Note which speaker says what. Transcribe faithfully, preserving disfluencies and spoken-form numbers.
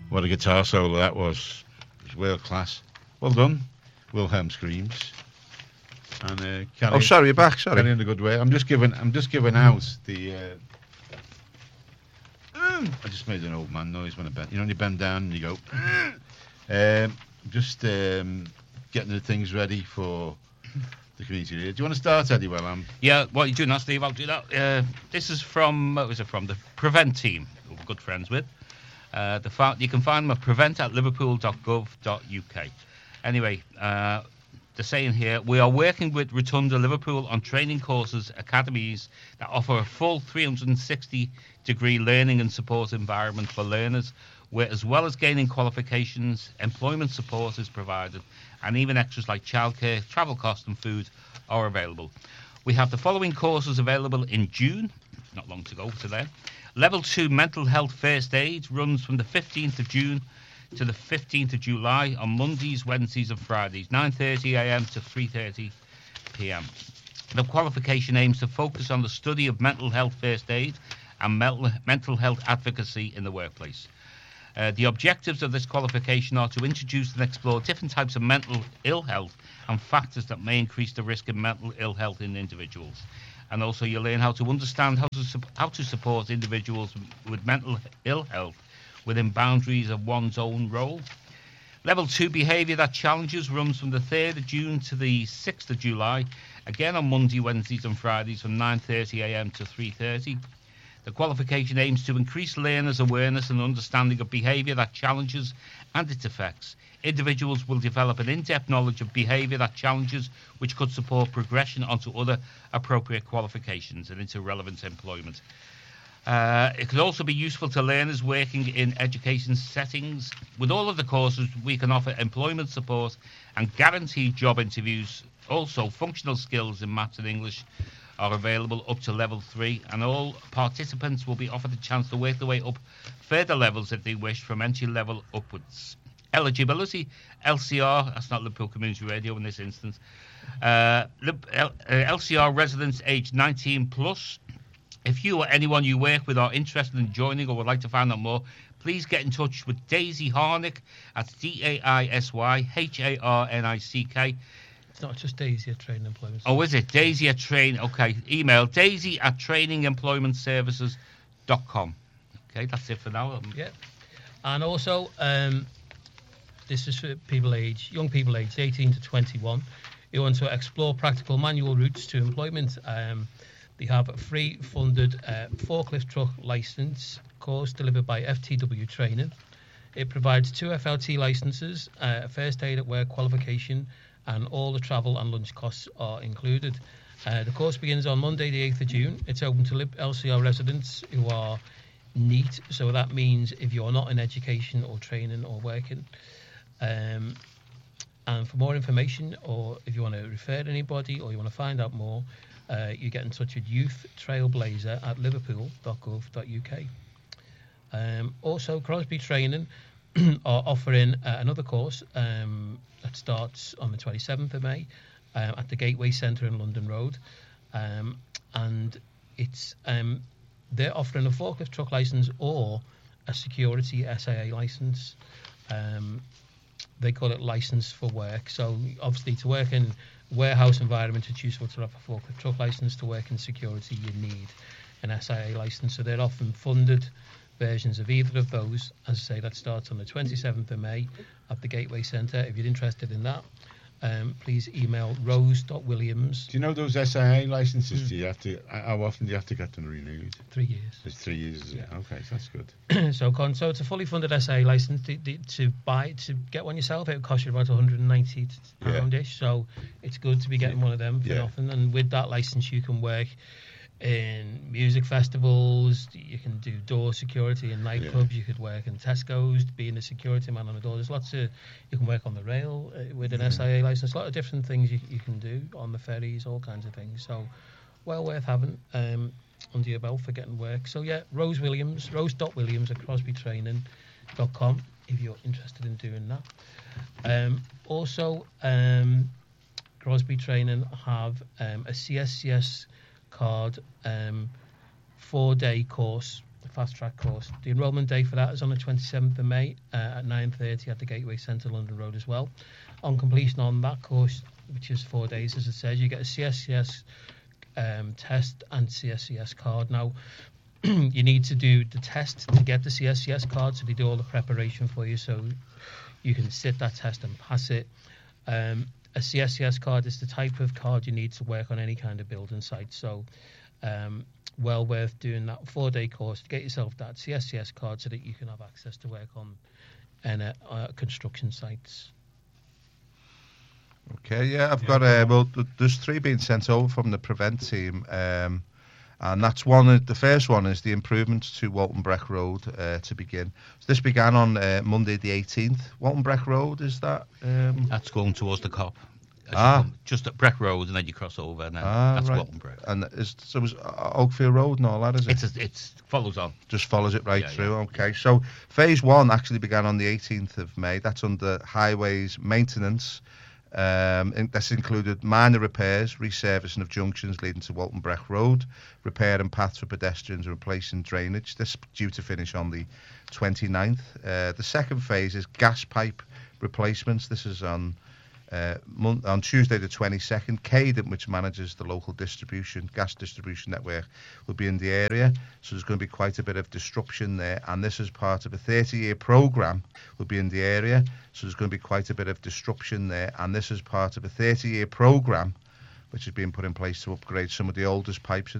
Speaker 1: What a guitar solo that was. It was world class. Well done, Wilhelm Screams. And uh, carry,
Speaker 2: Oh, sorry, you're back. Sorry.
Speaker 1: carry in a good way. I'm just giving. I'm just giving out the. Uh, I just made an old man noise when I bent. You know, when you bend down and you go. um, just um, getting the things ready for the community radio. Do you want to start, Eddie? Well, I'm.
Speaker 3: Yeah, what are you doing now, Steve? I'll do that. Uh, this is from. What was it from? The Prevent team, who we're good friends with. Uh, the fa- you can find them at prevent at liverpool dot gov dot u k. Anyway, uh, they're saying here, we are working with Rotunda Liverpool on training courses, academies that offer a full three hundred sixty degree learning and support environment for learners, where as well as gaining qualifications, employment support is provided, and even extras like childcare, travel costs and food are available. We have the following courses available in June, not long to go to then. Level two Mental Health First Aid runs from the fifteenth of June to the fifteenth of July on Mondays, Wednesdays and Fridays, nine thirty a m to three thirty p m. The qualification aims to focus on the study of mental health first aid and mental, mental health advocacy in the workplace. Uh, the objectives of this qualification are to introduce and explore different types of mental ill health and factors that may increase the risk of mental ill health in individuals. And also you learn how to understand how to su- how to support individuals with mental ill health within boundaries of one's own role. Level two Behaviour That Challenges runs from the third of June to the sixth of July, again on Monday, Wednesdays and Fridays from nine thirty a m to three thirty. The qualification aims to increase learners' awareness and understanding of behaviour that challenges and its effects. Individuals will develop an in-depth knowledge of behaviour that challenges, which could support progression onto other appropriate qualifications and into relevant employment. Uh, it could also be useful to learners working in education settings. With all of the courses, we can offer employment support and guaranteed job interviews. Also, functional skills in maths and English are available up to level three, and all participants will be offered a chance to work their way up further levels if they wish, from entry level upwards. Eligibility, L C R, that's not Liverpool Community Radio in this instance, uh, L C R residents aged nineteen plus. If you or anyone you work with are interested in joining or would like to find out more, please get in touch with Daisy Harnick at D A I S Y H A R N I C K.
Speaker 4: It's not just Daisy at Training Employment Services.
Speaker 3: Oh, is it? Daisy at Train. Okay. Email daisy at training employment services dot com. Okay, that's it for now. Um,
Speaker 4: Yeah. And also, um, this is for people age, young people aged eighteen to twenty-one who want to explore practical manual routes to employment. Um, they have a free funded uh, forklift truck license course delivered by F T W Training. It provides two F L T licenses, uh, a first aid at work qualification, and all the travel and lunch costs are included. Uh, the course begins on Monday the eighth of June. It's open to L C R residents who are NEET, so that means if you're not in education or training or working. Um, and for more information, or if you want to refer to anybody or you want to find out more, uh, you get in touch with Youth Trailblazer at liverpool dot gov dot u k. Um, also, Crosby Training are offering uh, another course um, that starts on the twenty-seventh of May um, at the Gateway Centre in London Road. Um, and it's um, they're offering a forklift truck licence or a security S A A licence. Um, they call it licence for work. So obviously to work in warehouse environment, it's useful to have a forklift truck licence. To work in security, you need an S A A licence. So they're often funded versions of either of those. As I say, that starts on the twenty-seventh of May at the Gateway Centre. If you're interested in that, um, please email rose dot williams.
Speaker 1: Do you know those S A A licenses? Mm. Do you have to? How often do you have to get them renewed?
Speaker 4: Three years.
Speaker 1: It's three years, is it?
Speaker 4: Yeah.
Speaker 1: Okay, so that's good.
Speaker 4: so, con, so it's a fully funded S A A license. To, to buy to get one yourself, it would cost you about one hundred ninety pounds ish. Yeah. So it's good to be getting one of them for yeah. nothing. And with that license, you can work in music festivals, you can do door security in nightclubs, yeah. you could work in Tesco's, being a security man on the door. There's lots of, you can work on the rail uh, with an yeah. S A A license, a lot of different things you, you can do on the ferries, all kinds of things. So, well worth having um, under your belt for getting work. So, yeah, Rose Williams, rose dot williams at crosby training dot com if you're interested in doing that. Um, also, um, Crosby Training have um, a C S C S card um, four-day course, fast track course. The enrolment day for that is on the twenty-seventh of May uh, at nine thirty at the Gateway Centre, London Road as well. On completion on that course, which is four days, as it says, you get a C S C S um, test and C S C S card. Now, you need to do the test to get the C S C S card, so they do all the preparation for you, so you can sit that test and pass it. Um, a C S C S card is the type of card you need to work on any kind of building site, so um, well worth doing that four-day course to get yourself that C S C S card so that you can have access to work on and uh, uh, construction sites.
Speaker 2: Okay, yeah, I've got uh, well, th- there's three being sent over from the Prevent team, um, and that's one. Of, the first one is the improvements to Walton Breck Road uh, to begin. So this began on uh, Monday the eighteenth. Walton Breck Road, is that? Um,
Speaker 3: That's going towards the cop. As you
Speaker 2: Ah.
Speaker 3: come just at Breck Road, and then you cross over, and then
Speaker 2: ah,
Speaker 3: that's
Speaker 2: right.
Speaker 3: Walton Breck.
Speaker 2: And is, so it was Oakfield Road and all that, is it?
Speaker 3: It's a, it's follows on.
Speaker 2: Just follows it right
Speaker 3: Yeah,
Speaker 2: through.
Speaker 3: yeah.
Speaker 2: Okay, so phase one actually began on the eighteenth of May. That's under highways maintenance. Um, and this included minor repairs, resurfacing of junctions leading to Walton Breck Road, repair and paths for pedestrians, and replacing drainage. This is due to finish on the twenty-ninth. Uh, the second phase is gas pipe replacements. This is on uh, mon- on Tuesday the twenty-second. Cadent, which manages the local distribution, gas distribution network, will be in the area. So there's going to be quite a bit of disruption there. And this is part of a thirty-year programme, will be in the area. So there's going to be quite a bit of disruption there. And this is part of a thirty-year programme, which is being put in place to upgrade some of the oldest pipes